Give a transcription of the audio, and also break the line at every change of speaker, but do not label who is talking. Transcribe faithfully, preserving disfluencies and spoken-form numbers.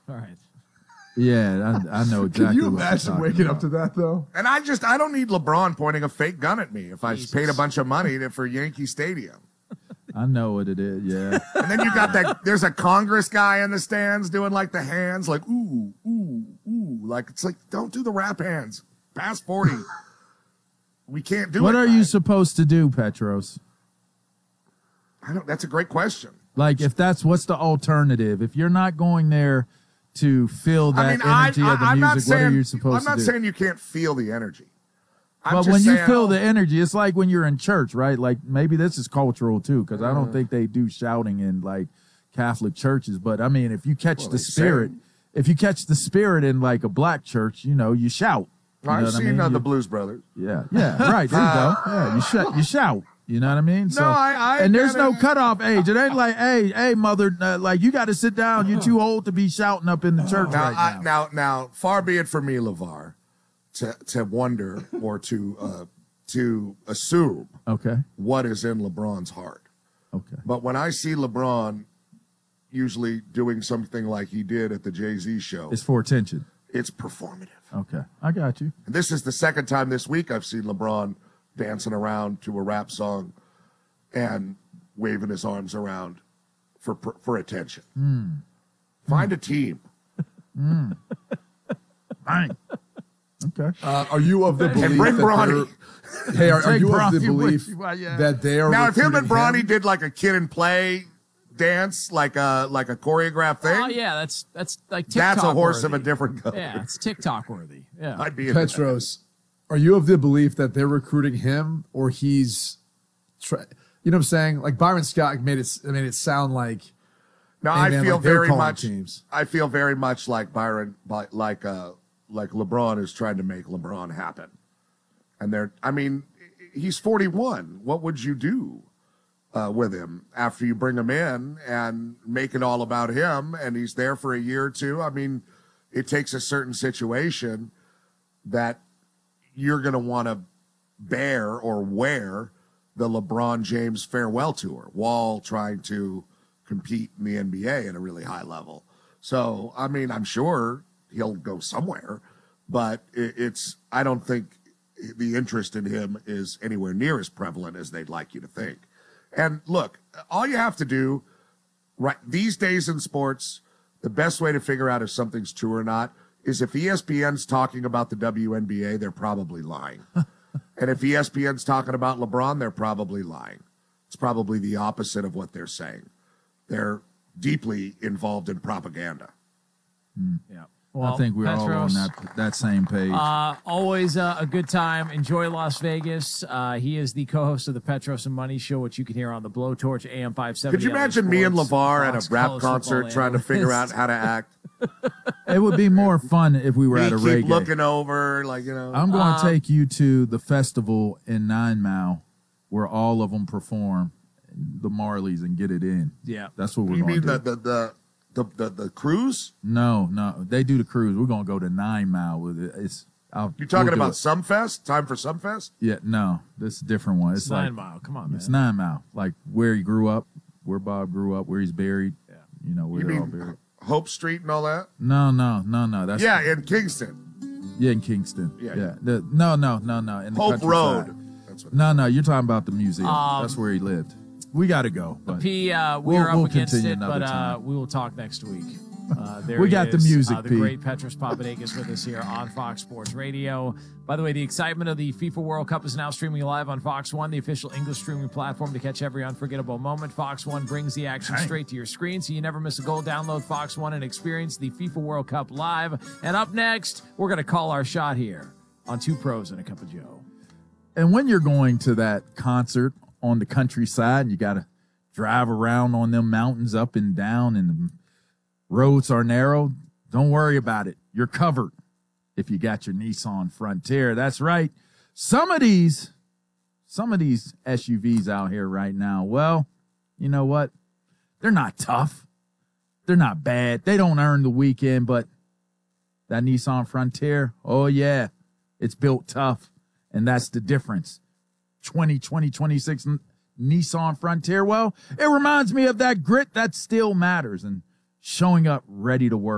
All right.
Yeah, I, I know exactly.
Can you
what
imagine waking
about.
up to that, though?
And I just, I don't need LeBron pointing a fake gun at me if I
Jesus.
paid a bunch of money to, for Yankee Stadium.
I know what it is, yeah.
And then you got that, there's a Congress guy in the stands doing like the hands, like, ooh, ooh, ooh. Like, it's like, don't do the rap hands. Past forty. We can't do
what
it.
What are
right?
you supposed to do, Petros?
I don't, that's a great question.
Like, if that's, what's the alternative? If you're not going there to feel that
I mean,
energy
I,
of the
I, I'm not
music, what
saying,
are you supposed
I'm not
to do?
saying you can't feel the energy. I'm
But
just
when you
saying-
feel the energy, it's like when you're in church, right? Like, maybe this is cultural, too, because I
Uh.
don't think they do shouting in, like, Catholic churches. But, I mean, if you catch
Well,
the
they
spirit,
sing.
if you catch the spirit in, like, a black church, you know, you shout. You know
I've
what I
seen
mean?
uh, the
You-
Blues Brothers.
Yeah, yeah, right. There you go. Yeah, you shout. You shout. You know what I mean? So,
No, I- I
and there's
get
no
it.
cutoff age. It ain't like, hey, hey, mother, uh, like you got to sit down. You're too old to be shouting up in the church
Now,
right
I,
now.
now, now, far be it from me, LeVar, to to wonder or to uh, to assume
Okay.
what is in LeBron's heart.
Okay.
But when I see LeBron usually doing something like he did at the Jay-Z show,
It's for attention.
it's performative.
Okay, I got you.
And this is the second time this week I've seen LeBron dancing around to a rap song and waving his arms around for for attention.
Mm.
Find a team.
Mm. Bang. Okay.
Uh, are you of the belief
And bring
that
Bronny.
they're- Hey, are, are
Take
you of the
Bronny with
belief
you, well, yeah.
that they are
Now, if him and
recruiting
Bronny did like a kid and play dance, like a like a choreographed thing,
Oh yeah, that's that's like TikTok
that's a horse
worthy.
of a different color.
Yeah, it's TikTok worthy. Yeah.
I'd be into that.
Petros, are you of the belief that they're recruiting him or he's, try, you know what I'm saying? Like Byron Scott made it made it sound like.
No,
hey,
I
man,
feel
like they're
very
calling
much.
teams.
I feel very much like Byron, like like uh, like LeBron is trying to make LeBron happen, and they're. I mean, he's forty-one. What would you do uh, with him after you bring him in and make it all about him? And he's there for a year or two. I mean, it takes a certain situation that you're going to want to bear or wear the LeBron James farewell tour while trying to compete in the N B A at a really high level. So, I mean, I'm sure he'll go somewhere, but it, it's, I don't think the interest in him is anywhere near as prevalent as they'd like you to think. And look, all you have to do right these days in sports, the best way to figure out if something's true or not is if E S P N's talking about the W N B A, they're probably lying. And if E S P N's talking about LeBron, they're probably lying. It's probably the opposite of what they're saying. They're deeply involved in propaganda.
Yeah.
I think we're all on
Petros,
that that same page.
Uh, always uh, a good time. Enjoy Las Vegas. Uh, he is the co-host of the Petros and Money Show, which you can hear on the Blowtorch A M five seventy.
Could you imagine me and LeVar at a rap concert trying to figure out how to act?
It would be more fun if we were
We
at a
keep
reggae.
looking over, like, you know.
I'm going to
Um,
take you to the festival in Nine Mile where all of them perform the Marleys and get it in.
Yeah.
That's what we're
You
going
mean
to
the,
do.
the, the, the, the, the cruise?
No, no. They do the cruise. We're going to go to Nine Mile with it. It's I'll,
You're talking
we'll do
about
it.
Sumfest? Time for Sumfest?
Yeah, no. This is a different one. It's,
It's
like
Nine Mile. Come on, man.
It's Nine Mile. Like where he grew up, where Bob grew up, where he's buried.
Yeah.
You know, where
You
they're all
mean
buried.
Hope Street and all that?
No, no, no, no. That's
Yeah, in Kingston.
yeah, in Kingston.
Yeah.
Yeah. The, no, no, no, no. In the
Hope
countryside.
Road. That's what
No, no, you're talking about the museum.
Um,
That's where he lived. We got to go. But
P, uh, we
We'll-
are up
we'll
against
continue
it,
another
but uh,
time.
we will talk next week. Uh, there
We
he
got the
is,
music,
uh, the
P.
great Petros Papadakis with us here on Fox Sports Radio. By the way, the excitement of the FIFA World Cup is now streaming live on Fox One, the official English streaming platform to catch every unforgettable moment. Fox One brings the action
Dang.
straight to your screen, so you never miss a goal. Download Fox One and experience the FIFA World Cup live. And up next, we're going to call our shot here on Two Pros and a Cup of Joe.
And when you're going to that concert on the countryside, and you got to drive around on them mountains up and down, and the roads are narrow, don't worry about it. You're covered if you got your Nissan Frontier. That's right. Some of these, some of these S U Vs out here right now, well, you know what? They're not tough. They're not bad. They don't earn the weekend, but that Nissan Frontier, oh yeah, it's built tough. And that's the difference. twenty twenty, twenty-six Nissan Frontier, well, it reminds me of that grit that still matters and showing up ready to work.